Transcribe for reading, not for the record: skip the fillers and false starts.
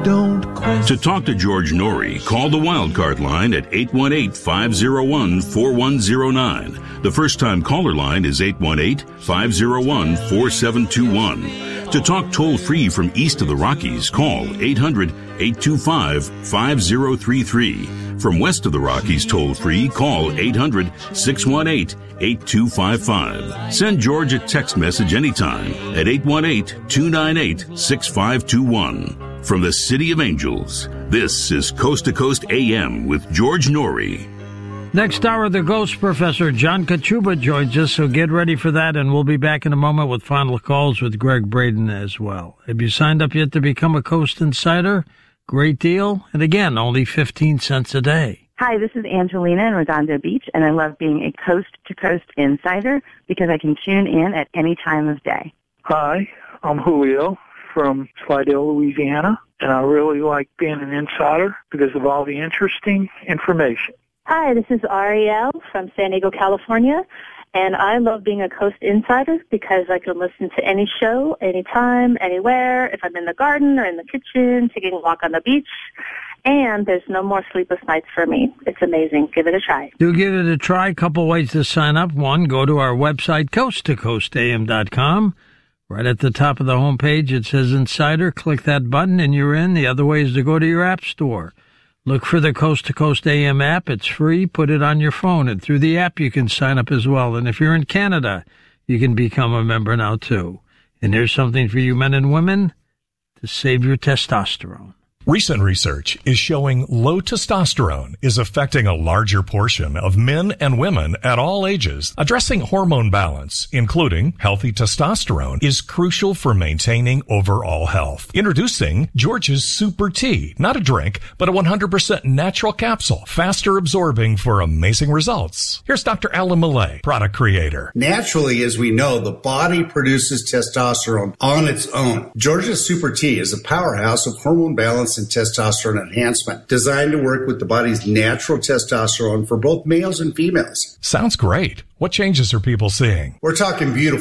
Don't question. To talk to George Norrie, call the Wildcard line at 818-501-4109. The first-time caller line is 818-501-4721. To talk toll-free from east of the Rockies, call 800-825-5033. From west of the Rockies toll-free, call 800-618-8255. Send George a text message anytime at 818-298-6521. From the City of Angels, this is Coast to Coast AM with George Norrie. Next hour, the Ghost Professor John Kachuba joins us, so get ready for that, and we'll be back in a moment with final calls with Greg Braden as well. Have you signed up yet to become a Coast Insider? Great deal. And again, only 15 cents a day. Hi, this is Angelina in Redondo Beach, and I love being a Coast to Coast Insider because I can tune in at any time of day. Hi, I'm Julio from Slidell, Louisiana, and I really like being an insider because of all the interesting information. Hi, this is Ariel from San Diego, California, and I love being a Coast Insider because I can listen to any show, anytime, anywhere, if I'm in the garden or in the kitchen, taking a walk on the beach, and there's no more sleepless nights for me. It's amazing. Give it a try. Do give it a try. A couple ways to sign up. One, go to our website, coasttocoastam.com. Right at the top of the homepage, it says Insider. Click that button and you're in. The other way is to go to your app store. Look for the Coast to Coast AM app. It's free. Put it on your phone. And through the app, you can sign up as well. And if you're in Canada, you can become a member now, too. And here's something for you men and women to save your testosterone. Recent research is showing low testosterone is affecting a larger portion of men and women at all ages. Addressing hormone balance, including healthy testosterone, is crucial for maintaining overall health. Introducing George's Super Tea, not a drink, but a 100% natural capsule, faster absorbing for amazing results. Here's Dr. Alan Millay, product creator. Naturally, as we know, the body produces testosterone on its own. George's Super Tea is a powerhouse of hormone balance and testosterone enhancement, designed to work with the body's natural testosterone for both males and females. Sounds great. What changes are people seeing? We're talking beautiful